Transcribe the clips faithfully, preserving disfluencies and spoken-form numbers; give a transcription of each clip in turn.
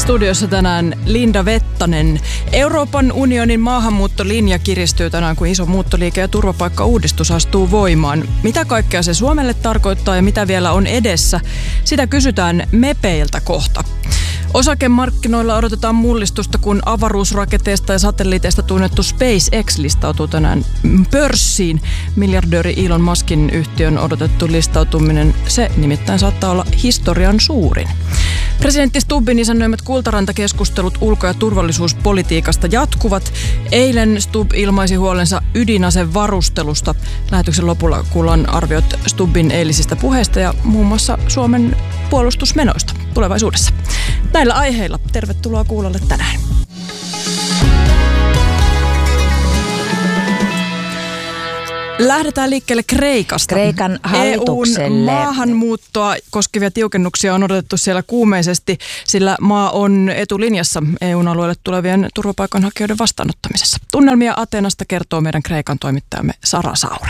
Studiossa tänään Linda Vettanen. Euroopan unionin maahanmuuttolinja kiristyy tänään, kun iso muuttoliike- ja turvapaikkauudistus astuu voimaan. Mitä kaikkea se Suomelle tarkoittaa ja mitä vielä on edessä? Sitä kysytään mepeiltä kohta. Osakemarkkinoilla odotetaan mullistusta, kun avaruusraketeista ja satelliiteista tunnettu SpaceX listautuu tänään pörssiin. Miljardööri Elon Muskin yhtiön odotettu listautuminen, se nimittäin saattaa olla historian suurin. Presidentti Stubbin isännöimät kultaranta-keskustelut ulko- ja turvallisuuspolitiikasta jatkuvat. Eilen Stubb ilmaisi huolensa ydinasevarustelusta. Lähetyksen lopulla kuullaan arviot Stubbin eilisistä puheista ja muun muassa Suomen puolustusmenoista tulevaisuudessa. Näillä aiheilla tervetuloa kuulolle tänään. Lähdetään liikkeelle Kreikasta. Kreikan hallitukselle. E U:n maahanmuuttoa koskevia tiukennuksia on odotettu siellä kuumeisesti, sillä maa on etulinjassa E U:n alueelle tulevien turvapaikanhakijoiden vastaanottamisessa. Tunnelmia Ateenasta kertoo meidän Kreikan toimittajamme Sara Saure.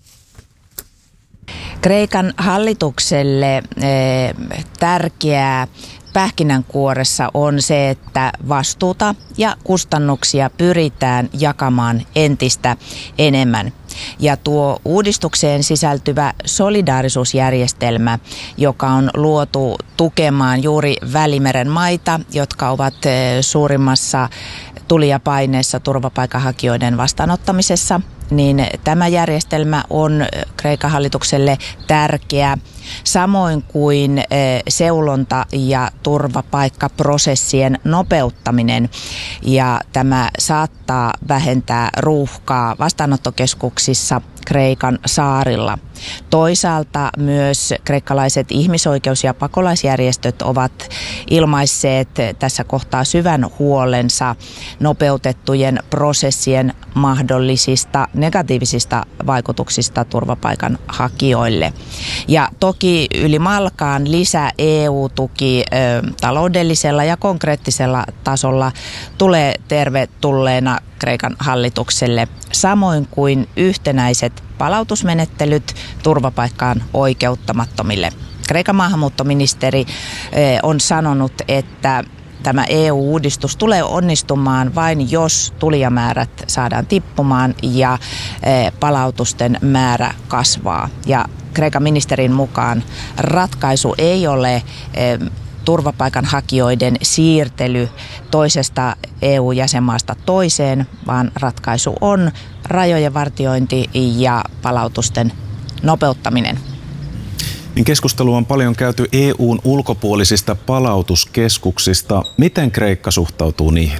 Kreikan hallitukselle eh, tärkeää pähkinänkuoressa on se, että vastuuta ja kustannuksia pyritään jakamaan entistä enemmän. Ja tuo uudistukseen sisältyvä solidaarisuusjärjestelmä, joka on luotu tukemaan juuri Välimeren maita, jotka ovat suurimmassa tulijapaineessa turvapaikanhakijoiden vastaanottamisessa, niin tämä järjestelmä on Kreikan hallitukselle tärkeä, samoin kuin seulonta- ja turvapaikkaprosessien nopeuttaminen. Ja tämä saattaa vähentää ruuhkaa vastaanottokeskuksissa Kreikan saarilla. Toisaalta myös kreikkalaiset ihmisoikeus- ja pakolaisjärjestöt ovat ilmaisseet tässä kohtaa syvän huolensa nopeutettujen prosessien mahdollisista negatiivisista vaikutuksista turvapaikanhakijoille. Ja toki ylimalkaan lisää E U-tuki ö, taloudellisella ja konkreettisella tasolla tulee tervetulleena Kreikan hallitukselle, samoin kuin yhtenäiset palautusmenettelyt turvapaikkaan oikeuttamattomille. Kreikan maahanmuuttoministeri on sanonut, että tämä E U-uudistus tulee onnistumaan vain, jos tulijamäärät saadaan tippumaan ja palautusten määrä kasvaa. Ja Kreikan ministerin mukaan ratkaisu ei ole turvapaikanhakijoiden siirtely toisesta E U-jäsenmaasta toiseen, vaan ratkaisu on rajojen vartiointi ja palautusten nopeuttaminen. Niin keskustelua on paljon käyty E U:n ulkopuolisista palautuskeskuksista. Miten Kreikka suhtautuu niihin?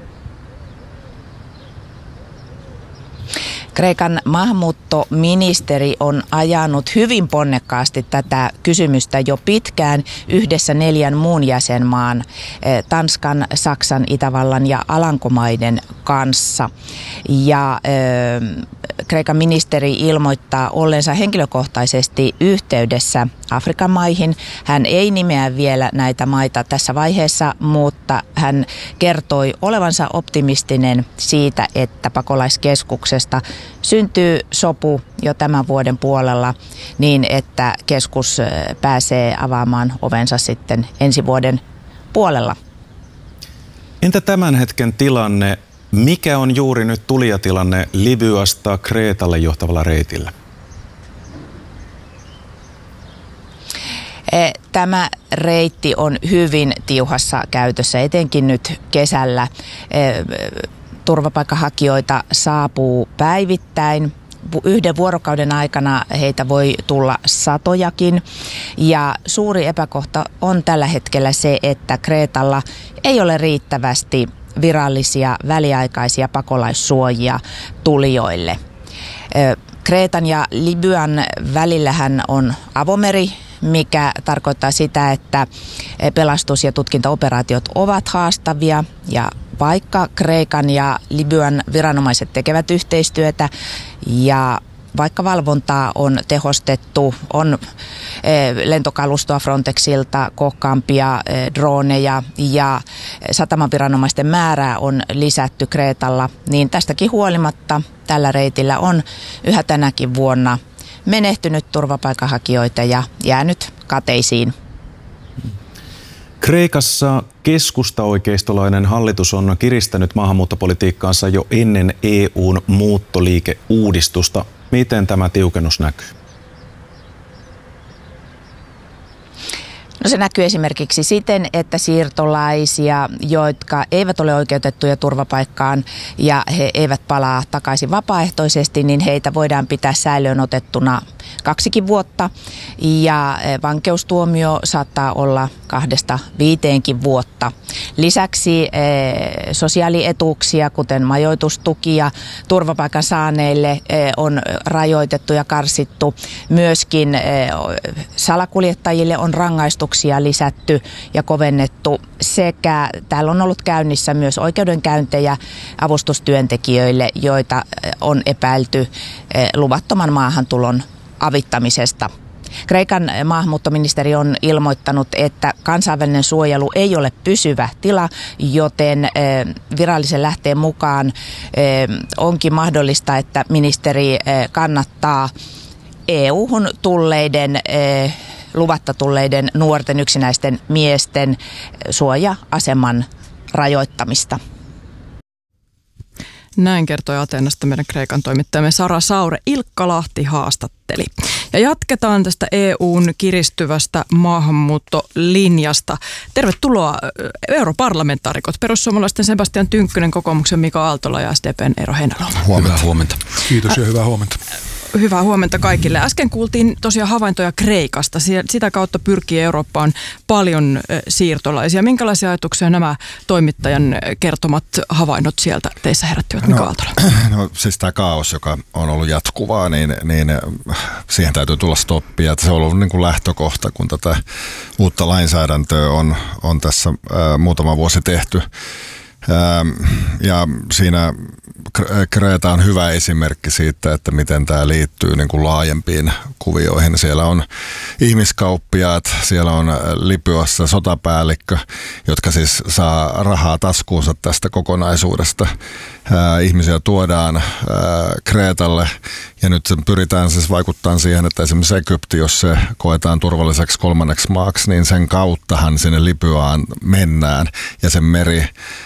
Kreikan maahanmuuttoministeri on ajanut hyvin ponnekkaasti tätä kysymystä jo pitkään yhdessä neljän muun jäsenmaan, Tanskan, Saksan, Itävallan ja Alankomaiden kanssa. Ja äh, Kreikan ministeri ilmoittaa ollensa henkilökohtaisesti yhteydessä Afrikan maihin. Hän ei nimeä vielä näitä maita tässä vaiheessa, mutta hän kertoi olevansa optimistinen siitä, että pakolaiskeskuksesta syntyy sopu jo tämän vuoden puolella niin, että keskus pääsee avaamaan ovensa sitten ensi vuoden puolella. Entä tämän hetken tilanne? Mikä on juuri nyt tulijatilanne Libyasta Kreetalle johtavalla reitillä? Tämä reitti on hyvin tiuhassa käytössä, etenkin nyt kesällä. Turvapaikanhakijoita saapuu päivittäin. Yhden vuorokauden aikana heitä voi tulla satojakin. Ja suuri epäkohta on tällä hetkellä se, että Kreetalla ei ole riittävästi virallisia väliaikaisia pakolaissuojia tulijoille. Kreetan ja Libyan välillähän on avomeri, mikä tarkoittaa sitä, että pelastus- ja tutkintaoperaatiot ovat haastavia. Ja vaikka Kreikan ja Libyan viranomaiset tekevät yhteistyötä ja vaikka valvontaa on tehostettu, on lentokalustoa Frontexilta, kokkaampia droneja ja satamaviranomaisten määrää on lisätty Kreetalla, niin tästäkin huolimatta tällä reitillä on yhä tänäkin vuonna menehtynyt turvapaikanhakijoita ja jäänyt kateisiin. Kreikassa keskustaoikeistolainen hallitus on kiristänyt maahanmuuttopolitiikkaansa jo ennen E U:n muuttoliikeuudistusta. Miten tämä tiukennus näkyy? No se näkyy esimerkiksi siten, että siirtolaisia, jotka eivät ole oikeutettuja turvapaikkaan ja he eivät palaa takaisin vapaaehtoisesti, niin heitä voidaan pitää säilöön otettuna kaksikin vuotta. Ja vankeustuomio saattaa olla kahdesta viiteenkin vuotta. Lisäksi sosiaalietuuksia, kuten majoitustukia turvapaikan saaneille, on rajoitettu ja karsittu. Myöskin salakuljettajille on rangaistuksia lisätty ja kovennettu, sekä täällä on ollut käynnissä myös oikeudenkäyntejä avustustyöntekijöille, joita on epäilty luvattoman maahantulon avittamisesta. Kreikan maahanmuuttoministeri on ilmoittanut, että kansainvälinen suojelu ei ole pysyvä tila, joten virallisen lähteen mukaan onkin mahdollista, että ministeri kannattaa E U:hun tulleiden luvatta tulleiden nuorten yksinäisten miesten suoja-aseman rajoittamista. Näin kertoi Ateenasta meidän Kreikan toimittajamme Sara Saure. Ilkka Lahti haastatteli. Ja jatketaan tästä E U:n kiristyvästä maahanmuuttolinjasta. Tervetuloa europarlamentaarikot, perussuomalaisten Sebastian Tynkkynen, kokoomuksen Mika Aaltola ja S D P:n Eero Heinäluoma. Hyvää huomenta. Kiitos ja hyvää huomenta. Hyvää huomenta kaikille. Äsken kuultiin tosiaan havaintoja Kreikasta. Sitä kautta pyrkii Eurooppaan paljon siirtolaisia. Minkälaisia ajatuksia nämä toimittajan kertomat havainnot sieltä teissä herättivät, Mika Aaltola? No, no siis tämä kaos, joka on ollut jatkuvaa, niin, niin siihen täytyy tulla stoppia. Se on ollut niin kuin lähtökohta, kun tätä uutta lainsäädäntöä on, on tässä ää, muutama vuosi tehty. Ja siinä Kreeta on hyvä esimerkki siitä, että miten tämä liittyy niin kuin laajempiin kuvioihin. Siellä on ihmiskauppiaat, siellä on Libyassa sotapäällikkö, jotka siis saa rahaa taskuunsa tästä kokonaisuudesta. Ihmisiä tuodaan Kreetalle ja nyt pyritään siis vaikuttaa siihen, että esimerkiksi Egypti, jos se koetaan turvalliseksi kolmanneksi maaksi, niin sen kauttahan sinne Libyaan mennään ja sen meri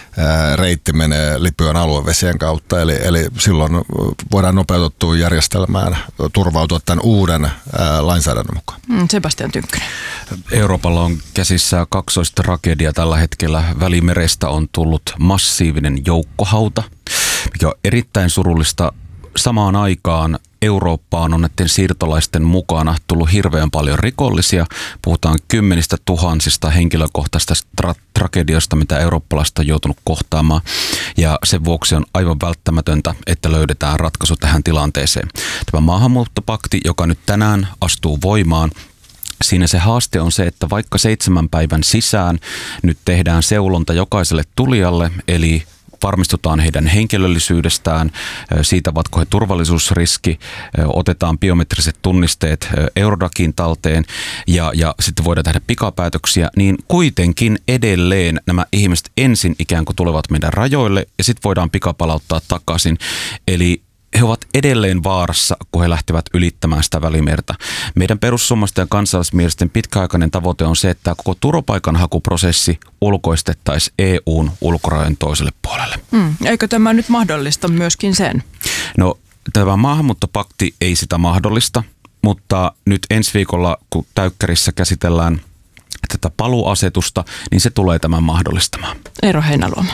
reitti menee Libyan aluevesien kautta, eli, eli silloin voidaan nopeutettuun järjestelmään turvautua tämän uuden ää, lainsäädännön mukaan. Mm, Sebastian Tynkkynen. Euroopalla on käsissä kaksoistragedia tällä hetkellä. Välimerestä on tullut massiivinen joukkohauta, mikä on erittäin surullista. Samaan aikaan Eurooppaan on näiden siirtolaisten mukana tullut hirveän paljon rikollisia. Puhutaan kymmenistä tuhansista henkilökohtaisista tra- tragedioista, mitä eurooppalaiset on joutunut kohtaamaan. Ja sen vuoksi on aivan välttämätöntä, että löydetään ratkaisu tähän tilanteeseen. Tämä maahanmuuttopakti, joka nyt tänään astuu voimaan, siinä se haaste on se, että vaikka seitsemän päivän sisään nyt tehdään seulonta jokaiselle tulijalle, eli varmistutaan heidän henkilöllisyydestään, siitä ovatko he turvallisuusriski, otetaan biometriset tunnisteet Eurodakin talteen ja, ja sitten voidaan tehdä pikapäätöksiä, niin kuitenkin edelleen nämä ihmiset ensin ikään kuin tulevat meidän rajoille ja sitten voidaan pikapalauttaa takaisin. Eli he ovat edelleen vaarassa, kun he lähtevät ylittämään sitä välimerta. Meidän perussuomalaisten ja kansalaismielisten pitkäaikainen tavoite on se, että koko turvapaikanhakuprosessi ulkoistettaisiin E U:n ulkorajojen toiselle puolelle. Mm. Eikö tämä nyt mahdollista myöskin sen? No, tämä maahanmuuttopakti ei sitä mahdollista, mutta nyt ensi viikolla, kun täykkärissä käsitellään tätä paluuasetusta, niin se tulee tämän mahdollistamaan. Eero Heinäluoma.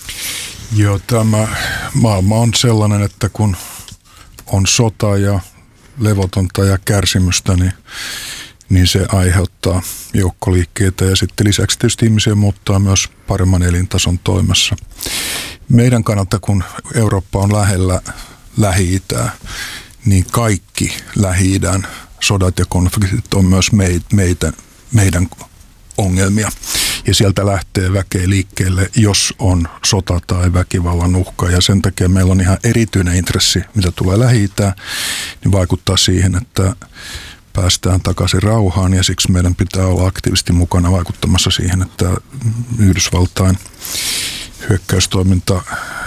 Joo, tämä maailma on sellainen, että kun on sota ja levotonta ja kärsimystä, niin, niin se aiheuttaa joukkoliikkeitä ja sitten lisäksi tietysti ihmisiä muuttaa myös paremman elintason toimessa. Meidän kannalta, kun Eurooppa on lähellä Lähi-Itää, niin kaikki Lähi-idän sodat ja konfliktit on myös meitä, meidän ongelmia. Ja sieltä lähtee väkeä liikkeelle, jos on sota tai väkivallan uhka. Ja sen takia meillä on ihan erityinen intressi, mitä tulee Lähi-Itään, niin vaikuttaa siihen, että päästään takaisin rauhaan. Ja siksi meidän pitää olla aktiivisesti mukana vaikuttamassa siihen, että Yhdysvaltain hyökkäystoiminta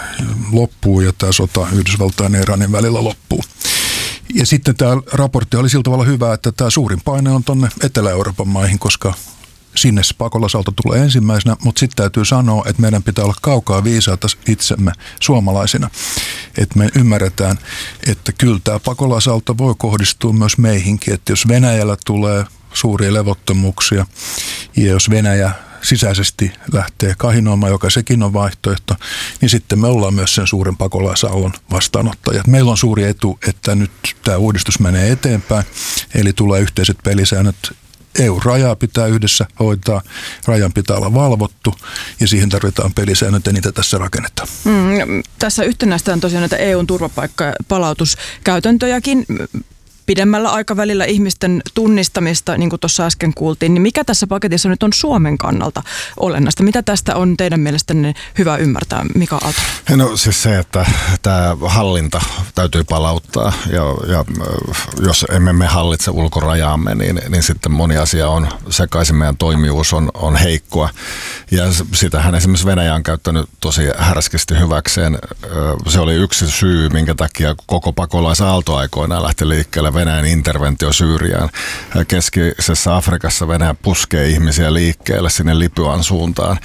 loppuu ja tämä sota Yhdysvaltain ja Iranin välillä loppuu. Ja sitten tämä raportti oli sillä tavalla hyvä, että tämä suurin paine on tuonne Etelä-Euroopan maihin, koska sinne se pakolaisaalto tulee ensimmäisenä, mutta sitten täytyy sanoa, että meidän pitää olla kaukaa viisaata itsemme suomalaisina. Että me ymmärretään, että kyllä tämä pakolaisaalto voi kohdistua myös meihinkin, että jos Venäjällä tulee suuria levottomuuksia ja jos Venäjä sisäisesti lähtee kahinoimaan, joka sekin on vaihtoehto, niin sitten me ollaan myös sen suuren pakolaisaallon vastaanottajat. Meillä on suuri etu, että nyt tämä uudistus menee eteenpäin, eli tulee yhteiset pelisäännöt. E U-rajaa pitää yhdessä hoitaa, rajan pitää olla valvottu ja siihen tarvitaan pelisäännöt ja niitä tässä rakennetaan. Mm, tässä yhtenäistään tosiaan näitä E U:n turvapaikka- ja palautuskäytäntöjäkin. Pidemmällä aikavälillä ihmisten tunnistamista, niin kuin tuossa äsken kuultiin, niin mikä tässä paketissa nyt on Suomen kannalta olennaista? Mitä tästä on teidän mielestänne hyvä ymmärtää, Mika Aalto? No siis se, että tämä hallinta täytyy palauttaa ja, ja jos emme me hallitse ulkorajaamme, niin, niin sitten moni asia on sekaisin, meidän toimijuus on, on heikkoa. Ja sitähän esimerkiksi Venäjä on käyttänyt tosi härskisti hyväkseen. Se oli yksi syy, minkä takia koko pakolaisaalto aikoinaan lähti liikkeelle. Venäjän interventio Syyriaan. Keskisessä Afrikassa Venäjä puskee ihmisiä liikkeelle sinne Libyan suuntaan.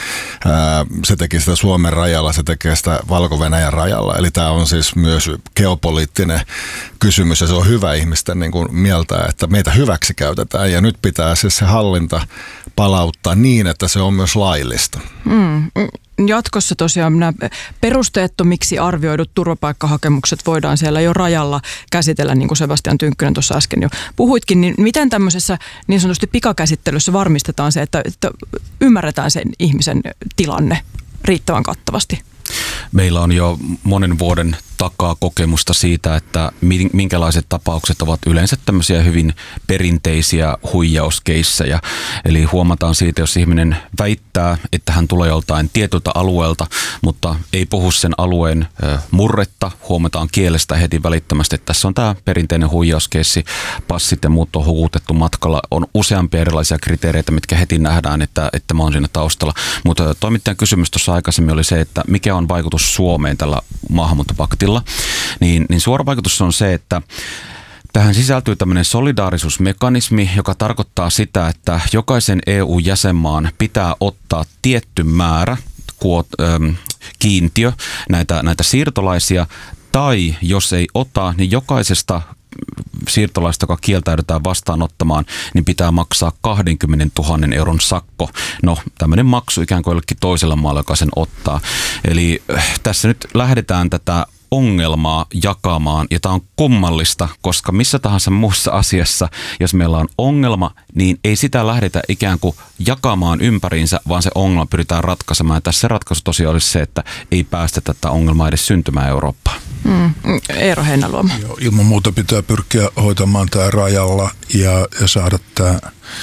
Se teki sitä Suomen rajalla, se tekee sitä Valko-Venäjän rajalla. Eli tämä on siis myös geopoliittinen kysymys ja se on hyvä ihmisten niin kuin mieltää, että meitä hyväksi käytetään ja nyt pitää siis se hallinta palauttaa niin, että se on myös laillista. Mm. Jatkossa tosiaan nämä perusteettomiksi arvioidut turvapaikkahakemukset voidaan siellä jo rajalla käsitellä, niin kuin Sebastian Tynkkynen tuossa äsken jo puhuitkin. Niin miten tämmöisessä niin sanotusti pikakäsittelyssä varmistetaan se, että, että ymmärretään sen ihmisen tilanne riittävän kattavasti? Meillä on jo monen vuoden takaa kokemusta siitä, että minkälaiset tapaukset ovat yleensä tämmöisiä hyvin perinteisiä huijauskeissejä. Eli huomataan siitä, jos ihminen väittää, että hän tulee joltain tietyltä alueelta, mutta ei puhu sen alueen murretta. Huomataan kielestä heti välittömästi, että tässä on tämä perinteinen huijauskeissi, passit ja muut on hukutettu matkalla. On useampia erilaisia kriteereitä, mitkä heti nähdään, että, että mä oon siinä taustalla. Mutta toimittajan kysymys tuossa aikaisemmin oli se, että mikä on vaikutus Suomeen tällä maahanmuuttopaktilla. Niin, niin suora vaikutus on se, että tähän sisältyy tämmöinen solidaarisuusmekanismi, joka tarkoittaa sitä, että jokaisen E U-jäsenmaan pitää ottaa tietty määrä kuot, ähm, kiintiö näitä, näitä siirtolaisia, tai jos ei ota, niin jokaisesta siirtolaista, joka kieltäydytään vastaanottamaan, niin pitää maksaa kaksikymmentätuhatta euron sakko. No, tämmöinen maksu ikään kuin jollekin toisella maalla, joka sen ottaa. Eli äh, tässä nyt lähdetään tätä ongelmaa jakamaan, ja tämä on kummallista, koska missä tahansa muussa asiassa, jos meillä on ongelma, niin ei sitä lähdetä ikään kuin jakamaan ympäriinsä, vaan se ongelma pyritään ratkaisemaan. Ja tässä ratkaisu tosiaan olisi se, että ei päästä tätä ongelmaa edes syntymään Eurooppaan. Mm. Eero Heinäluoma. Joo, ilman muuta pitää pyrkiä hoitamaan tämä rajalla ja, ja saada tämä,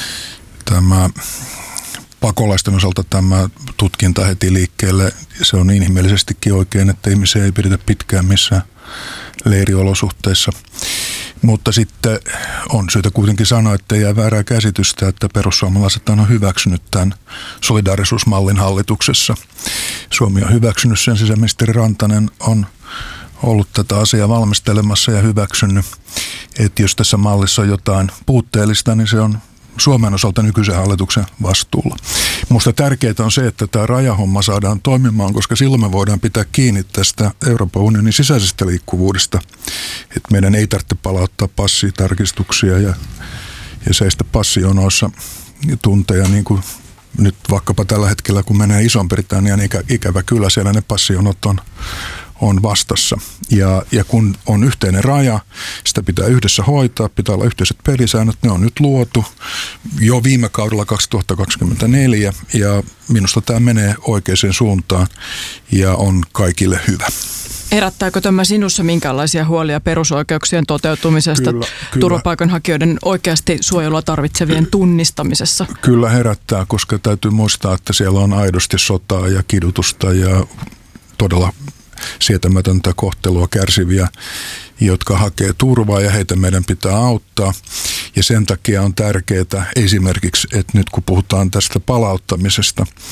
tämä pakolaisten osalta tämä tutkinta heti liikkeelle. Se on inhimillisestikin oikein, että ihmisiä ei pidetä pitkään missään leiriolosuhteissa. Mutta sitten on syytä kuitenkin sanoa, että ei jää väärää käsitystä, että perussuomalaiset on hyväksynyt tämän solidaarisuusmallin hallituksessa. Suomi on hyväksynyt sen, sisäministeri Rantanen on ollut tätä asiaa valmistelemassa ja hyväksynyt, että jos tässä mallissa on jotain puutteellista, niin se on Suomen osalta nykyisen hallituksen vastuulla. Minusta tärkeää on se, että tämä rajahomma saadaan toimimaan, koska silloin me voidaan pitää kiinni tästä Euroopan unionin sisäisestä liikkuvuudesta. Että meidän ei tarvitse palauttaa passitarkistuksia ja, ja seistä passionoissa tunteja, niin kuin nyt vaikkapa tällä hetkellä, kun menee Iso-Britannian, ikä, ikävä kyllä siellä ne passionot on, on vastassa. Ja, ja kun on yhteinen raja, sitä pitää yhdessä hoitaa, pitää olla yhteiset pelisäännöt, ne on nyt luotu jo viime kaudella kaksituhattakaksikymmentäneljä ja minusta tämä menee oikeaan suuntaan ja on kaikille hyvä. Herättääkö tämä sinussa minkälaisia huolia perusoikeuksien toteutumisesta, kyllä, kyllä. turvapaikanhakijoiden oikeasti suojelua tarvitsevien tunnistamisessa? Kyllä herättää, koska täytyy muistaa, että siellä on aidosti sotaa ja kidutusta ja todella sietämätöntä kohtelua kärsiviä, jotka hakee turvaa ja heitä meidän pitää auttaa. Ja sen takia on tärkeää esimerkiksi, että nyt kun puhutaan tästä palauttamisesta,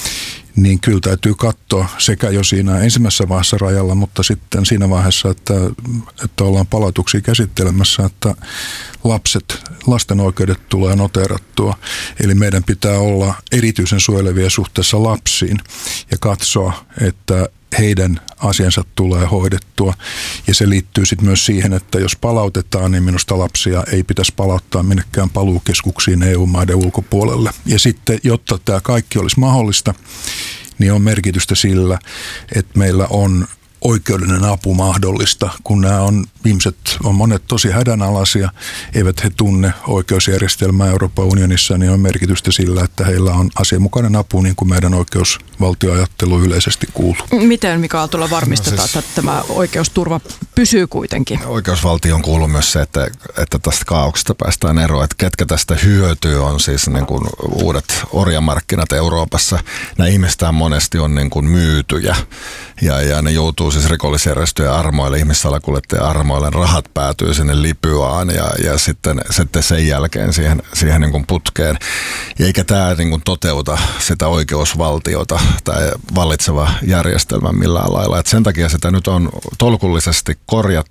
niin kyllä täytyy katsoa sekä jo siinä ensimmäisessä vaiheessa rajalla, mutta sitten siinä vaiheessa, että, että ollaan palautuksia käsittelemässä, että lapset, lasten oikeudet tulee noteerattua. Eli meidän pitää olla erityisen suojelevia suhteessa lapsiin ja katsoa, että heidän asiansa tulee hoidettua. Ja se liittyy sitten myös siihen, että jos palautetaan, niin minusta lapsia ei pitäisi palauttaa minnekään paluukeskuksiin E U-maiden ulkopuolelle. Ja sitten, jotta tämä kaikki olisi mahdollista, niin on merkitystä sillä, että meillä on oikeudellinen apu mahdollista, kun nämä on, ihmiset on monet tosi hädänalaisia, eivät he tunne oikeusjärjestelmää Euroopan unionissa, niin on merkitystä sillä, että heillä on asianmukainen apu, niin kuin meidän oikeusvaltioajattelu yleisesti kuuluu. Miten, Mika Aaltola, varmistetaan, no siis, että tämä oikeusturva pysyy kuitenkin? Oikeusvaltioon kuuluu myös se, että, että tästä kaauksesta päästään eroon, että ketkä tästä hyötyy on siis niin kuin uudet orjamarkkinat Euroopassa. Nämä ihmistään monesti on niin kuin myytyjä ja, ja ne joutuu siis rikollisjärjestöjen armoille, ihmissalakuljettajien armoille, rahat päätyy sinne Libyaan ja, ja sitten, sitten sen jälkeen siihen, siihen niin kuin putkeen. Ja eikä tämä niin kuin toteuta sitä oikeusvaltiota tai vallitseva järjestelmä millään lailla. Et sen takia sitä nyt on tolkullisesti korjattu